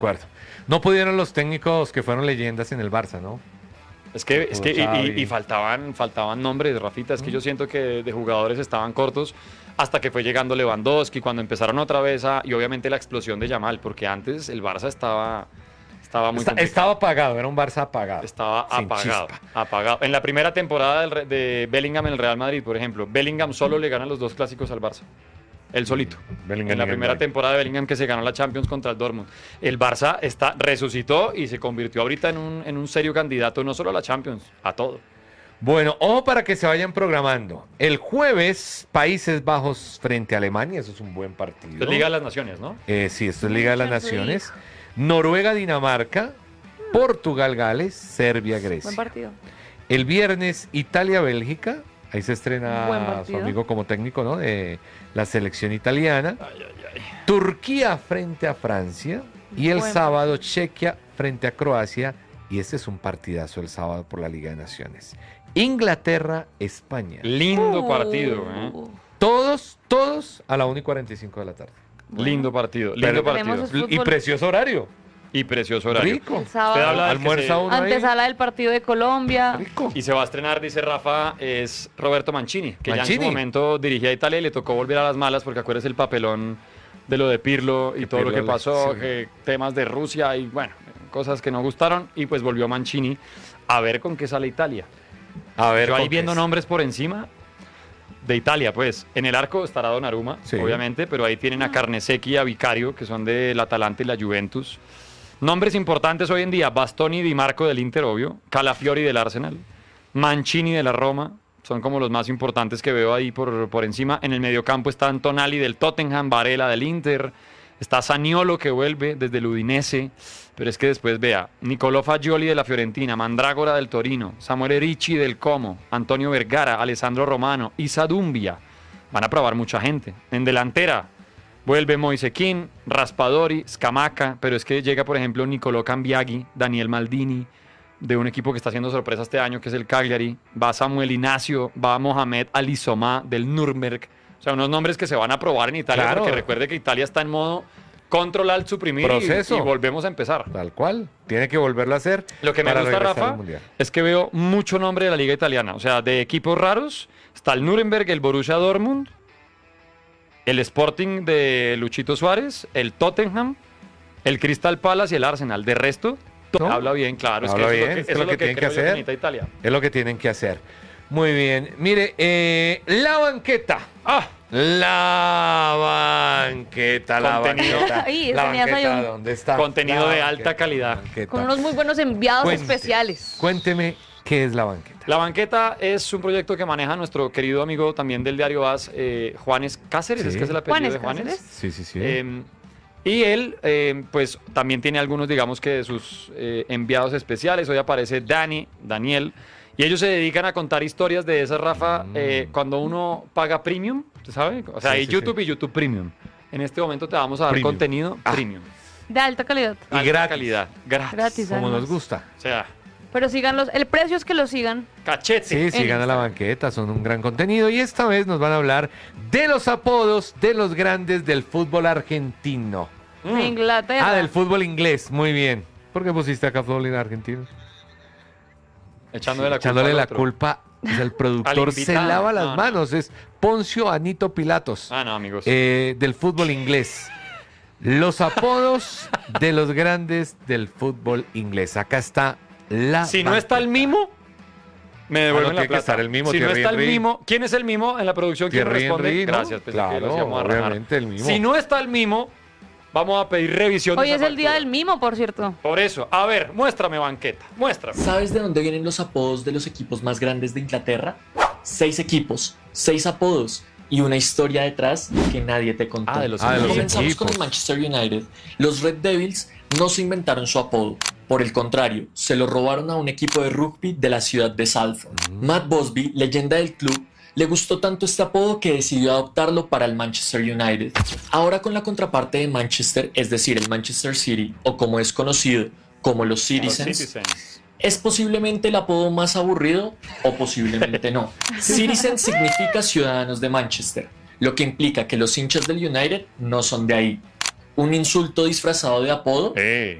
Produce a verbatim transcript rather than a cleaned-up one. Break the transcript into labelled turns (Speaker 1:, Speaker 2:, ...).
Speaker 1: acuerdo. No pudieron los técnicos que fueron leyendas en el Barça, ¿no?
Speaker 2: Es que, es que y, y, y faltaban, faltaban nombres, Rafita. Es que yo siento que de jugadores estaban cortos hasta que fue llegando Lewandowski, cuando empezaron otra vez a, y obviamente la explosión de Yamal, porque antes el Barça estaba, estaba muy
Speaker 1: Está, estaba apagado, era un Barça apagado.
Speaker 2: Estaba apagado, apagado. En la primera temporada del, de Bellingham en el Real Madrid, por ejemplo, Bellingham solo le gana los dos clásicos al Barça. Él solito.
Speaker 1: Bellingham
Speaker 2: en la primera temporada de Bellingham, que se ganó la Champions contra el Dortmund. El Barça está, resucitó y se convirtió ahorita en un, en un serio candidato, no solo a la Champions, a todo.
Speaker 1: Bueno, ojo para que se vayan programando. El jueves, Países Bajos frente a Alemania, eso es un buen partido.
Speaker 2: Esto es Liga de las Naciones, ¿no?
Speaker 1: Eh, sí, esto es Liga de las Naciones. Noruega, Dinamarca, Portugal, Gales, Serbia, Grecia.
Speaker 3: Buen partido.
Speaker 1: El viernes, Italia, Bélgica. Ahí se estrena su amigo como técnico, ¿no? De la selección italiana.
Speaker 2: Ay, ay, ay.
Speaker 1: Turquía frente a Francia. Y el
Speaker 3: Buen
Speaker 1: sábado, Chequia frente a Croacia. Y este es un partidazo el sábado por la Liga de Naciones. Inglaterra, España.
Speaker 2: Lindo
Speaker 3: Uh.
Speaker 2: partido, ¿eh?
Speaker 1: Todos, todos a la una y cuarenta y cinco de la tarde.
Speaker 3: Bueno.
Speaker 2: Lindo partido, lindo
Speaker 1: Pero-
Speaker 2: partido.
Speaker 3: Tenemos- Fútbol.
Speaker 1: Y precioso horario.
Speaker 2: Y precioso horario.
Speaker 1: Rico.
Speaker 3: El sábado.
Speaker 2: Usted habla del que
Speaker 1: Almuerza
Speaker 2: se-
Speaker 1: uno ahí.
Speaker 3: Antesala del partido de Colombia.
Speaker 1: Rico.
Speaker 2: Y se va a estrenar, dice Rafa, es Roberto Mancini, que ya en
Speaker 1: Mancini.
Speaker 2: su momento dirigía a Italia y le tocó volver a las malas porque acuérdese el papelón de lo de Pirlo y
Speaker 1: De
Speaker 2: todo lo
Speaker 1: Pirlo,
Speaker 2: que pasó,
Speaker 1: sí.
Speaker 2: que temas de Rusia y bueno, cosas que no gustaron y pues volvió Mancini a ver con qué sale Italia.
Speaker 1: A ver,
Speaker 2: Yo ahí
Speaker 1: ¿con qué
Speaker 2: viendo
Speaker 1: es?
Speaker 2: nombres por encima de Italia, pues en el arco estará Donnarumma,
Speaker 1: Sí.
Speaker 2: obviamente, pero ahí tienen a Carnesecchi y a Vicario, que son del Atalanta y la Juventus. Nombres importantes hoy en día, Bastoni, Di Marco del Inter, obvio, Calafiori del Arsenal, Mancini de la Roma, son como los más importantes que veo ahí por, por encima. En el mediocampo están Tonali del Tottenham, Varela del Inter, está Zaniolo que vuelve desde el Udinese, pero es que después vea, Nicolò Fagioli de la Fiorentina, Mandrágora del Torino, Samuel Ricci del Como, Antonio Vergara, Alessandro Romano, Issa Dumbia, van a probar mucha gente. En delantera vuelve Moisekin, Raspadori, Scamacca, pero es que llega, por ejemplo, Nicolò Cambiaghi, Daniel Maldini, de un equipo que está haciendo sorpresa este año, que es el Cagliari. Va Samuel Ignacio, va Mohamed Ali Somá del Nürnberg. O sea, unos nombres que se van a probar en Italia,
Speaker 1: Claro.
Speaker 2: porque recuerde que Italia está en modo control alt suprimir y-
Speaker 1: Proceso.
Speaker 2: Y, volvemos a empezar.
Speaker 1: Tal cual. Tiene que volverlo a hacer.
Speaker 2: Lo que me
Speaker 1: para
Speaker 2: gusta,
Speaker 1: regresar
Speaker 2: Rafa,
Speaker 1: al Mundial.
Speaker 2: es que veo mucho nombre de la liga italiana. O sea, de equipos raros, está el Nuremberg, el Borussia Dortmund, el Sporting de Luchito Suárez, el Tottenham, el Crystal Palace y el Arsenal. De resto,
Speaker 1: ¿No?
Speaker 2: habla bien, claro. Es
Speaker 1: Habla
Speaker 2: que eso
Speaker 1: bien,
Speaker 2: es lo que, eso es lo que
Speaker 1: tienen que
Speaker 2: creo yo que
Speaker 1: hacer.
Speaker 2: necesita Italia.
Speaker 1: Es lo que tienen que hacer. Muy bien. Mire, eh, la banqueta.
Speaker 2: Ah,
Speaker 1: La banqueta, la
Speaker 2: Contenido.
Speaker 1: banqueta.
Speaker 3: Ay,
Speaker 1: la
Speaker 3: tenías ahí
Speaker 1: banqueta,
Speaker 3: un-
Speaker 1: ¿dónde está?
Speaker 2: Contenido
Speaker 1: La
Speaker 2: de
Speaker 1: banqueta,
Speaker 2: alta calidad.
Speaker 1: la banqueta.
Speaker 3: Con unos muy buenos enviados
Speaker 1: Cuente,
Speaker 3: especiales.
Speaker 1: Cuénteme qué es la banqueta.
Speaker 2: La banqueta es un proyecto que maneja nuestro querido amigo también del diario AS, eh, Juanes Cáceres,
Speaker 1: Sí.
Speaker 2: es que es el apellido
Speaker 3: Juanes
Speaker 2: de Juanes.
Speaker 3: Cáceres.
Speaker 1: Sí, sí, sí.
Speaker 2: Eh, y él, eh, pues, también tiene algunos, digamos que de sus eh, enviados especiales. Hoy aparece Dani, Daniel. Y ellos se dedican a contar historias de esas, Rafa,
Speaker 1: Mm.
Speaker 2: eh, cuando uno paga premium, ¿usted sabe? O sea,
Speaker 1: Sí,
Speaker 2: hay
Speaker 1: sí,
Speaker 2: YouTube
Speaker 1: sí.
Speaker 2: y YouTube Premium. En este momento te vamos a dar
Speaker 1: Premium.
Speaker 2: contenido
Speaker 1: Ah.
Speaker 2: premium.
Speaker 3: De alta calidad.
Speaker 1: Y
Speaker 2: Alta
Speaker 1: gratis.
Speaker 2: calidad. Gratis.
Speaker 3: Gratis.
Speaker 1: Como
Speaker 3: además.
Speaker 1: nos gusta.
Speaker 2: O sea,
Speaker 3: Pero síganlos. El precio es que los sigan.
Speaker 2: cachete.
Speaker 1: Sí,
Speaker 3: En
Speaker 1: sigan a la
Speaker 3: Instagram.
Speaker 1: banqueta, son un gran contenido. Y esta vez nos van a hablar de los apodos de los grandes del fútbol argentino.
Speaker 2: Mm.
Speaker 3: De Inglaterra.
Speaker 1: Ah, del fútbol inglés, muy bien. ¿Por qué pusiste acá fútbol argentino?
Speaker 2: Echándole la culpa.
Speaker 1: Echándole
Speaker 2: al
Speaker 1: la
Speaker 2: otro.
Speaker 1: culpa, o sea, el productor se
Speaker 2: invitado.
Speaker 1: lava las
Speaker 2: No, no.
Speaker 1: manos. Es Poncio Anito Pilatos,
Speaker 2: Ah, no, amigos.
Speaker 1: eh, del fútbol inglés. Los apodos de los grandes del fútbol inglés. Acá está la
Speaker 2: si no está el
Speaker 1: banqueta.
Speaker 2: mimo, me devuelven
Speaker 1: Ah, no,
Speaker 2: la
Speaker 1: tiene que
Speaker 2: plata.
Speaker 1: estar el mimo,
Speaker 2: si no
Speaker 1: Thierry
Speaker 2: está el
Speaker 1: Henry.
Speaker 2: mimo, ¿quién es el mimo en la producción? ¿Quién
Speaker 1: Thierry
Speaker 2: responde?
Speaker 1: Henry, ¿no?
Speaker 2: Gracias, pensé que
Speaker 1: Claro,
Speaker 2: los íbamos a rajar.
Speaker 1: obviamente el mimo.
Speaker 2: Si no está el mimo, vamos a pedir revisión de
Speaker 3: Hoy
Speaker 2: esa
Speaker 3: es el día
Speaker 2: factura.
Speaker 3: del mimo, por cierto.
Speaker 2: Por eso, a ver, muéstrame banqueta, muéstrame.
Speaker 4: ¿Sabes de dónde vienen los apodos de los equipos más grandes de Inglaterra? Seis equipos, seis apodos y una historia detrás que nadie te contó.
Speaker 2: Ah, de los
Speaker 1: Ah, de los
Speaker 4: Comenzamos
Speaker 1: equipos.
Speaker 4: con el Manchester United. Los Red Devils no se inventaron su apodo. Por el contrario, se lo robaron a un equipo de rugby de la ciudad de Salford. Matt Busby, leyenda del club, le gustó tanto este apodo que decidió adoptarlo para el Manchester United. Ahora con la contraparte de Manchester, es decir, el Manchester City, o como es conocido como los
Speaker 2: Los
Speaker 4: Citizens,
Speaker 2: Citizens.
Speaker 4: es posiblemente el apodo más aburrido o posiblemente no. Citizen significa ciudadanos de Manchester, lo que implica que los hinchas del United no son de ahí. un insulto disfrazado de apodo.
Speaker 2: Eh.